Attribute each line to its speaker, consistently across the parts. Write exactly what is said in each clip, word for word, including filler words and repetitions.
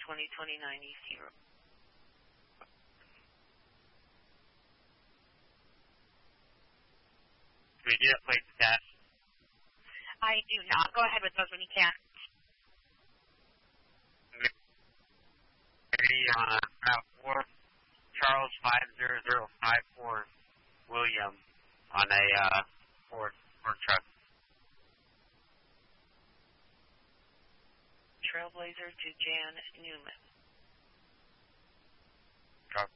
Speaker 1: twenty twenty-nine East Europe.
Speaker 2: Do we do that plate test?
Speaker 3: I do not. Go ahead with those when you can.
Speaker 2: Maybe uh, Route four, Charles five zero zero five four, William, on a uh, Ford, Ford truck.
Speaker 1: Trailblazer to Jan Newman.
Speaker 2: Truck.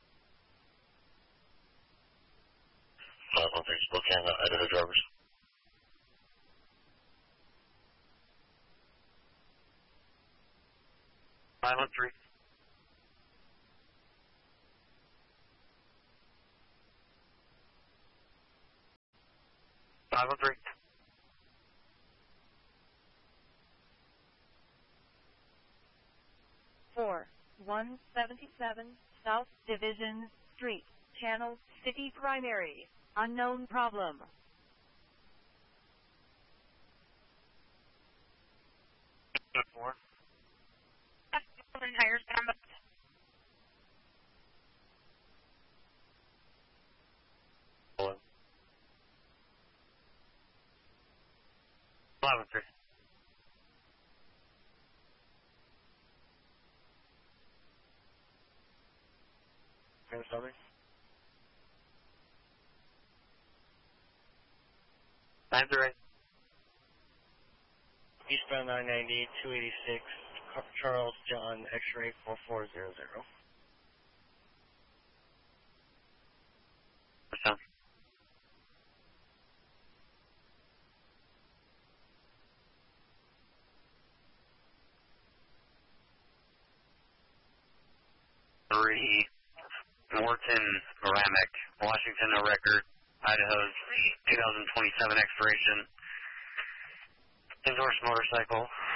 Speaker 4: five one three Spokane, uh, Idaho drivers.
Speaker 2: five one three. five one three.
Speaker 5: four one seventy-seven South Division Street, Channel City Primary. Unknown problem.
Speaker 2: four.
Speaker 3: Tires down the
Speaker 4: Hello.
Speaker 2: five one three.
Speaker 4: Can you tell me?
Speaker 2: nine zero eight.
Speaker 6: Eastbound nine ninety, two eighty-six, Charles John, X-ray four four zero zero.
Speaker 2: Percent. Three, Morton Ceramic, Washington, no record, Idaho's two thousand twenty-seven expiration. Endorsed motorcycle.